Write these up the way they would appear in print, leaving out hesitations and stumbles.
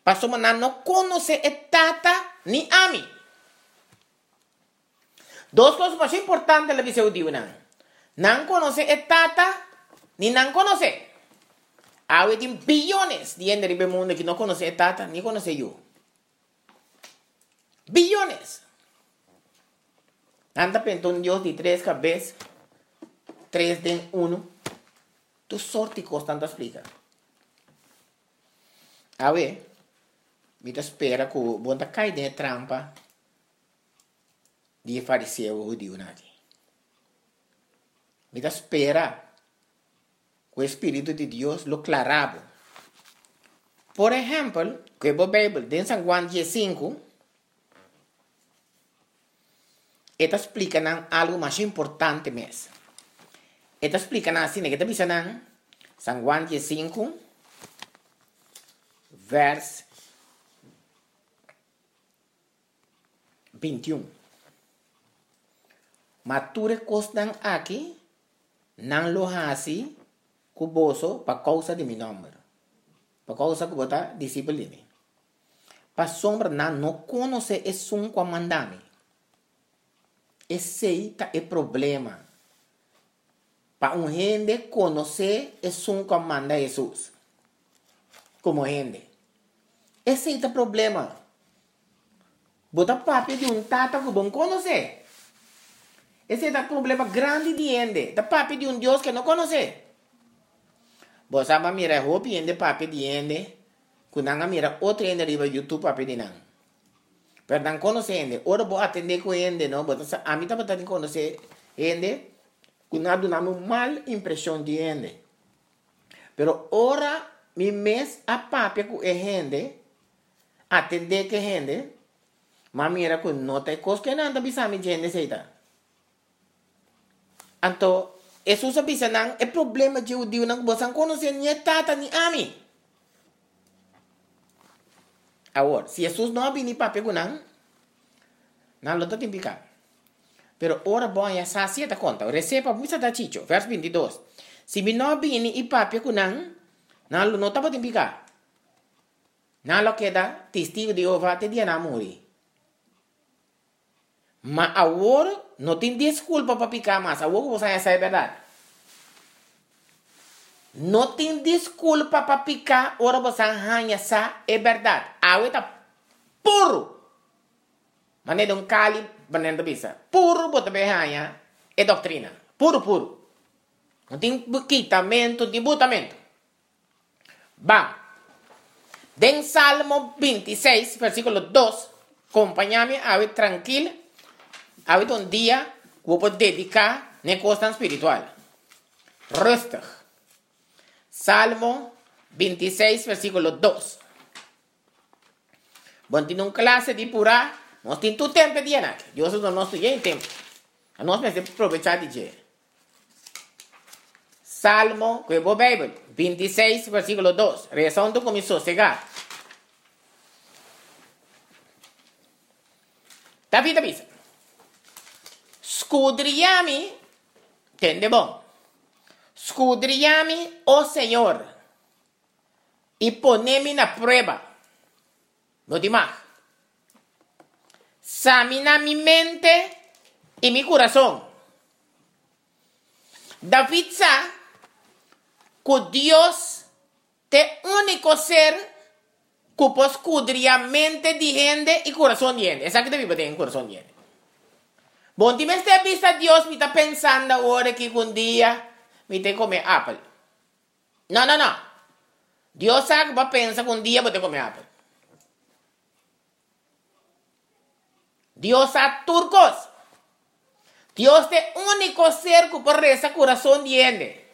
Pastor no conoce a tata ni a mí. Dos cosas más importantes en la visión de Dios. No conoce a tata ni no conoce. Hay billones de gente en el mundo que no conoce a tata ni conoce yo. Billones. Anda pensando un Dios de 3 cabezas, 3 de 1. Tu sorte constante explica. A ver, me espera que vou cair dentro da trampa de fariseu judeu nadie. Me espera que o Espírito de Deus lo clarabo. Por exemplo, que a Bíblia, em São Juan 15, esta explica algo mais importante mesmo. Esta explica assim, que está dizendo, São Juan 15, verso 21. Mature costan aqui, não lo hasi, cuboso, para causa de meu nome. Para causa que bota disciplina. Para sombra não conhece esse um comandame. Esse é o problema. Para um gente conhecer esse um comanda Jesus. Como gente. Esse é o problema. Bota papi de um tata que bom conhecer. Esse é o problema grande de gente. Da papi de um Deus que não conhece. Você vai mirar roupa de papi de gente. Quando você mira outra gente riba YouTube papi de não. Pero não conhece gente. Ora vou atender com gente, não. A mim também tem que conhecer gente. Quando dá uma mal impressão de gente. Pero ora, mi mes a papi com a gente. Atender com gente. Mas mira que não tem coisa que não bisa mi gente seita. Então, Jesus bisa nang é problema de judeu nang você não conhece nem tata nem ami. Agora, se Jesus não vini papi com não lo tem picar. Pero ora bom ya sacia ta conta. Receba misa da chicho, verso 22. Se mi não vini papi com não lo tá tem picar. Não lo queda testigo de Jeová te dia na morrer. Mas agora não tem desculpa para picar mais. Agora você já sabe a verdade. Não tem desculpa para picar. Agora você já sabe a verdade. Agora está puro. Mas não é um cali, mas não é bisa. Puro, você vai ganhar. É doutrina. Puro, puro. Não tem quitamento, de botamento. Vamos. Den Salmo 26, versículo 2. Acompanha-me, agora tranquilo. Ahorita un día voy a dedicar a cosa espiritual. Rustig. Salmo 26, versículo 2. Bueno, tiene una clase de pura. No tiene tu tiempo de llenar. Dios no estoy en tiempo. No me aprovechar de llenar. Salmo, que es la Biblia, 26, versículo 2. Rezando con mi sosegado. David avisa. Scudriami, tende bom. Scudriami, oh Señor, y ponemi na prueba. No demás. Examina mi mente y mi corazón. David sabe que Dios es el único ser que puede escudriar mente de gente y corazón de gente. Esa que te vive en corazón de gente. Bom, ti me stai vista Dios, mi sta pensando ora che un dia mi te come apple. No. Dios sabe que va a pensar que un día voy a comer apple. Dios sabe turcos. Dios es el único ser que puede rezar corazón de gente.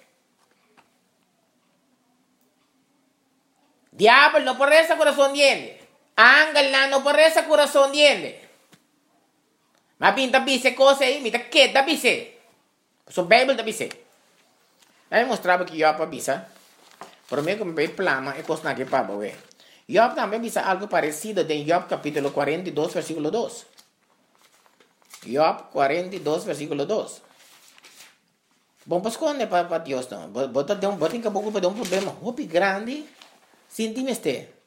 Diablo no puede rezar corazón de gente. Ángel no puede rezar corazón de gente. Ma pinta bise cose aí, mita queda bise. So Bible da bise. Aí mostrava que Job bisa. Por mim como bem plama e coisa que para ver. Job também bisa algo parecido em Job capítulo 42, versículo 2. Job 42, versículo 2. Bom, pues quando é para Deus não. Bota um pouco para um problema. Hopi grande. Sintime este.